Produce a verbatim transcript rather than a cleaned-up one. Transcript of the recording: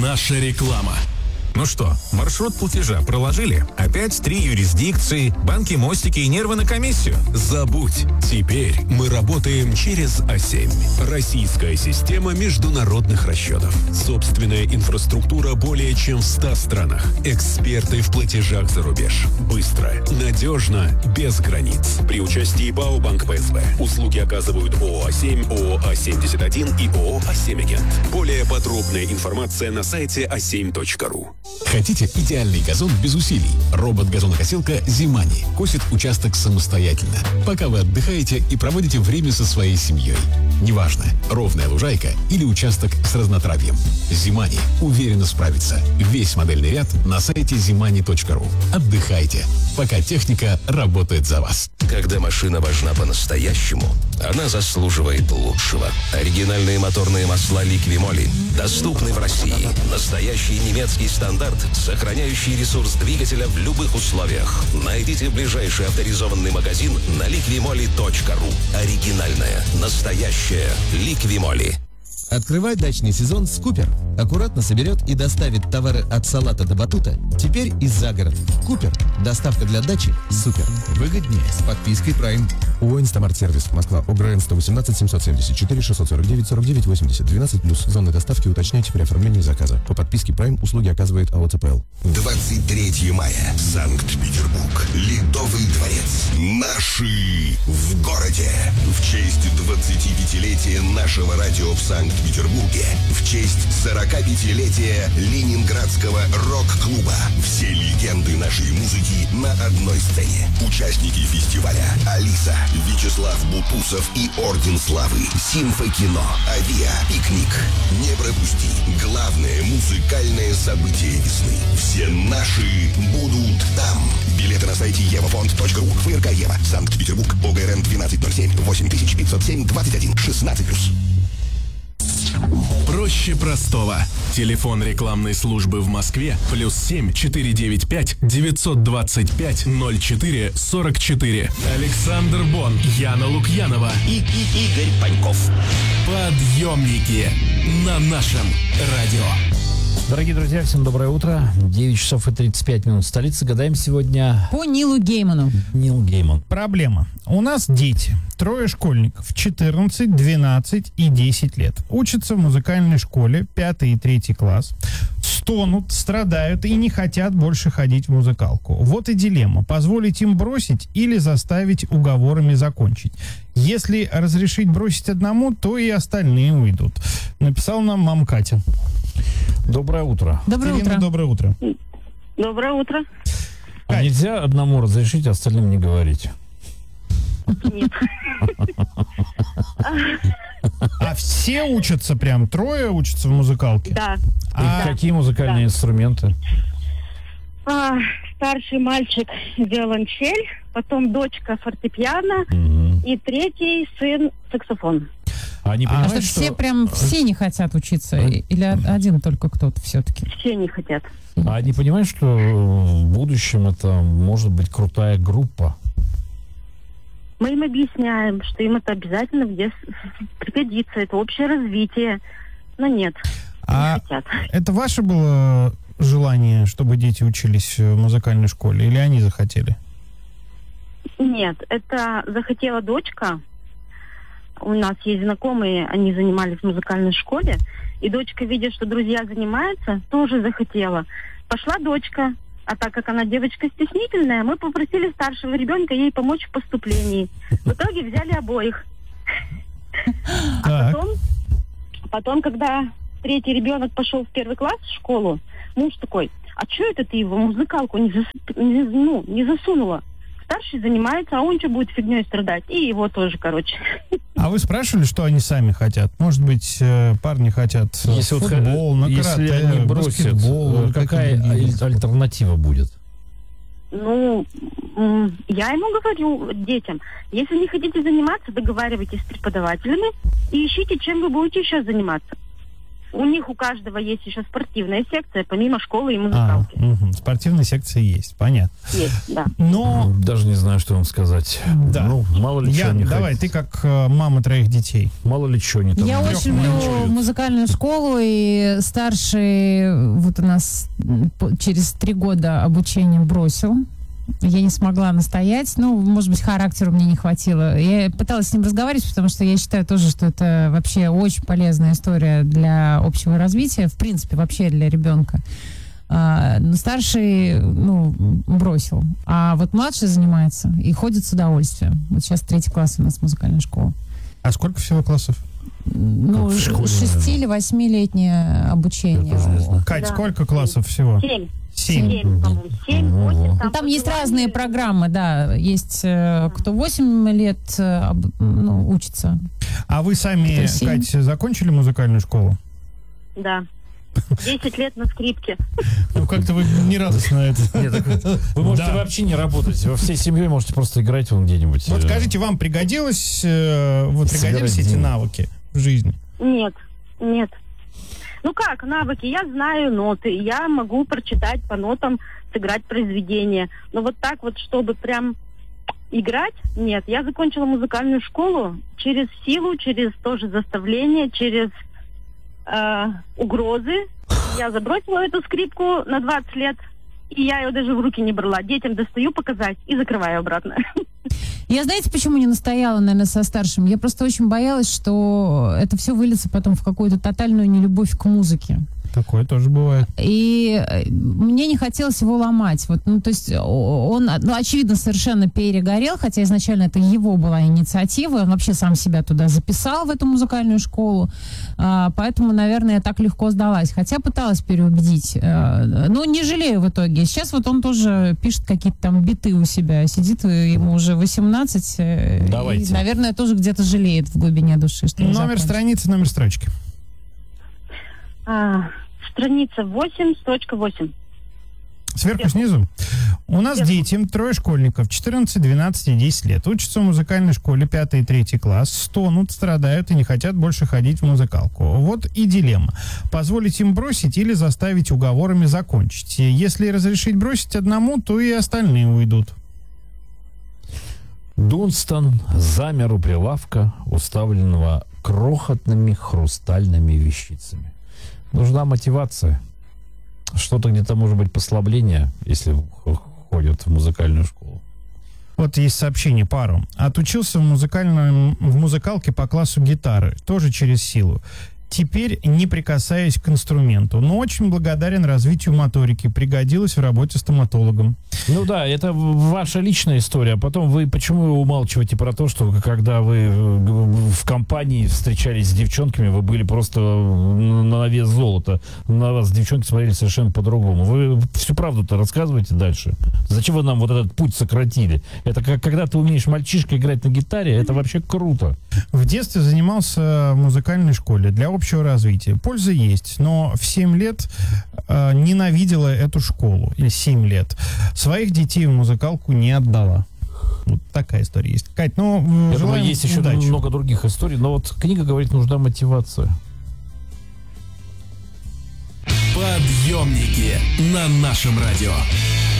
Наша реклама. Ну что, маршрут платежа проложили? Опять три юрисдикции, банки, мостики и нервы на комиссию? Забудь. Теперь мы работаем через А семь. Российская система международных расчетов. Собственная инфраструктура более чем в ста странах. Эксперты в платежах за рубеж. Быстро, надежно, без границ. При участии БАО Банк ПСБ. Услуги оказывают ООО А семь, ООО А семьдесят один и ООО А семь Агент. Более подробная информация на сайте а семь точка ру. Хотите идеальный газон без усилий? Робот-газонокосилка «Зимани» косит участок самостоятельно, пока вы отдыхаете и проводите время со своей семьей. Неважно, ровная лужайка или участок с разнотравьем. «Зимани» уверенно справится. Весь модельный ряд на сайте зимани точка ру. Отдыхайте, пока техника работает за вас. Когда машина важна по-настоящему, она заслуживает лучшего. Оригинальные моторные масла «Ликвимоли» доступны в России. Настоящий немецкий стандарт, сохраняющий ресурс двигателя в любых условиях. Найдите ближайший авторизованный магазин на ликвимоли точка ру. Оригинальная, настоящая «Ликвимоли». Открывай дачный сезон с Купер. Аккуратно соберет и доставит товары от салата до батута. Теперь и за город. Купер. Доставка для дачи супер. Выгоднее с подпиской Prime. ООО «Инстамарт-сервис», Москва, ОГРН сто восемнадцать семьсот семьдесят четыре шестьсот сорок девять сорок девять восемьдесят двенадцать плюс. Зоны доставки уточняйте при оформлении заказа. По подписке Prime услуги оказывает АО ЦПЛ. двадцать третьего мая. Санкт-Петербург. Ледовый дворец. Наши в городе. В честь двадцатипятилетия нашего радио в Санкт-Петербурге. В честь сорокапятилетия Ленинградского рок-клуба. Все легенды нашей музыки на одной сцене. Участники фестиваля: Алиса, Вячеслав Бутусов и Орден Славы, Симфокино, Авиа, Пикник. Не пропусти главное музыкальное событие весны. Все наши будут там. Билеты на сайте евафонд точка ру. ФРК Ева. Санкт-Петербург. ОГРН двенадцать ноль семь восемь тысяч пятьсот семь двадцать один шестнадцать плюс. Проще простого. Телефон рекламной службы в Москве плюс семь четыреста девяносто пять девятьсот двадцать пять ноль четыре сорок четыре. Александр Бон, Яна Лукьянова и, и Игорь Паньков. Подъемники на нашем радио. Дорогие друзья, всем доброе утро. девять часов и тридцать пять минут в столице. Гадаем сегодня... По Нилу Гейману. Нил Гейман. Проблема. У нас дети. Трое школьников. четырнадцать, двенадцать и десять лет. Учатся в музыкальной школе. Пятый и третий класс. Стонут, страдают и не хотят больше ходить в музыкалку. Вот и дилемма. Позволить им бросить или заставить уговорами закончить. Если разрешить бросить одному, то и остальные уйдут. Написал нам мама Катя. Доброе утро. Доброе Ирина, утро. доброе утро. Доброе утро. А нельзя одному разрешить, а остальным не говорить? Нет. А все учатся прям? Трое учатся в музыкалке? Да. А какие музыкальные Да. инструменты? А, старший мальчик виолончель, потом дочка фортепиано Угу. и третий сын саксофон. А они А понимают, что, что... все прям все не хотят учиться? Или один только кто-то все-таки? Все не хотят. А они понимают, что в будущем это может быть крутая группа? Мы им объясняем, что им это обязательно в детстве пригодится, это общее развитие. Но нет, А не хотят. это ваше было желание, чтобы дети учились в музыкальной школе, или они захотели? Нет, это захотела дочка. У нас есть знакомые, они занимались в музыкальной школе, и дочка, видя, что друзья занимаются, тоже захотела. Пошла дочка, а так как она девочка стеснительная, мы попросили старшего ребенка ей помочь в поступлении. В итоге взяли обоих. А Так. потом, потом, когда третий ребенок пошел в первый класс в школу, муж такой: а что это ты его в музыкалку не, зас... не, ну, не засунула? Старший занимается, а он что будет фигней страдать? И его тоже, короче. А вы спрашивали, что они сами хотят? Может быть, э, парни хотят э, Если вот футбол, на если карате, они бросят, баскетбол, э, какая какие-то другие? аль- альтернатива будет? Ну, м, я ему говорю, детям, если не хотите заниматься, договаривайтесь с преподавателями и ищите, чем вы будете еще заниматься. у них у каждого есть еще спортивная секция, помимо школы и музыкалки. А, угу. Спортивная секция есть, понятно. Есть, да. Но... Даже не знаю, что вам сказать. Да. Ну, мало ли Я, чего не давай, хотите. ты как э, мама троих детей. Мало ли чего не там. Я Трех очень люблю мальчишек. музыкальную школу, и старший вот у нас по- через три года обучения бросил. Я не смогла настоять. Ну, может быть, характера мне не хватило. Я пыталась с ним разговаривать, потому что я считаю тоже, что это вообще очень полезная история для общего развития, в принципе, вообще для ребенка. А, но старший, ну, бросил. А вот младший занимается и ходит с удовольствием. Вот сейчас третий класс у нас музыкальная школа. А сколько всего классов? Ну, в школе, шести- или восьмилетнее обучение. Я тоже не знаю. Кать, Да. сколько классов всего? Семь. Семь. Семь, по-моему. Семь, восемь. Ну, там есть разные программы, да. Есть э, кто восемь лет э, об- ну, учится. А вы сами, Кто семь? Кать, закончили музыкальную школу? Да. Десять лет на скрипке. Ну, как-то вы не радостно это. Нет, так вы можете Да. вообще не работать. Во всей семьей можете просто играть вон где-нибудь. Вот э, скажите, вам пригодилось, э, вот Собирать пригодились эти деньги. навыки в жизни? Нет, нет. Ну как, навыки? Я знаю ноты, я могу прочитать по нотам, сыграть произведение. Но вот так вот, чтобы прям играть, нет. Я закончила музыкальную школу через силу, через тоже заставление, через э, угрозы. Я забросила эту скрипку на двадцать лет, и я ее даже в руки не брала. Детям достаю показать и закрываю обратно. Я, знаете, почему не настояла, наверное, со старшим? Я просто очень боялась, что это все выльется потом в какую-то тотальную нелюбовь к музыке. Такое тоже бывает. И э, мне не хотелось его ломать. Вот, ну, то есть о- он, ну, очевидно, совершенно перегорел, хотя изначально это его была инициатива. Он вообще сам себя туда записал, в эту музыкальную школу. А, поэтому, наверное, я так легко сдалась. Хотя пыталась переубедить. А, но не жалею в итоге. Сейчас вот он тоже пишет какие-то там биты у себя. Сидит, и ему уже восемнадцать. э, Давайте. И, наверное, тоже где-то жалеет в глубине души, что он Номер закончил. страницы, номер строчки. А, страница восемь, строчка восемь. Сверху, снизу. У нас дети, трое школьников, четырнадцать, двенадцать и десять лет. Учатся в музыкальной школе, пятый и третий класс, стонут, страдают и не хотят больше ходить в музыкалку. Вот и дилемма. Позволить им бросить или заставить уговорами закончить. Если разрешить бросить одному, то и остальные уйдут. Дунстон замер у прилавка, уставленного крохотными хрустальными вещицами. Нужна мотивация. Что-то где-то может быть послабление, если х- ходят в музыкальную школу. Вот есть сообщение, пару. Отучился в, музыкальном, в музыкалке по классу гитары, тоже через силу. Теперь не прикасаясь к инструменту, но очень благодарен развитию моторики, пригодилась в работе стоматологом. Ну да, это ваша личная история. Потом вы почему вы умалчиваете про то, что когда вы э, в компании встречались с девчонками, вы были просто на вес золота. На вас девчонки смотрели совершенно по-другому. Вы всю правду-то рассказываете дальше. Зачем вы нам вот этот путь сократили? Это как когда ты умеешь мальчишка играть на гитаре, это вообще круто. В детстве занимался в музыкальной школе для общего развития. Польза есть, но в семь лет э, ненавидела эту школу. Или семь лет. Своих детей в музыкалку не отдала. Вот такая история есть. Кать, ну, Я думаю, желаем есть еще удачи. много других историй, но вот книга говорит, нужна мотивация. Подъемники на нашем радио.